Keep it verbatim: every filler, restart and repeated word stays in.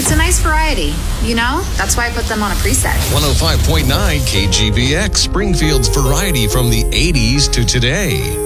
It's a nice variety, you know? That's why I put them on a preset. one oh five point nine K G B X, Springfield's variety from the eighties to today.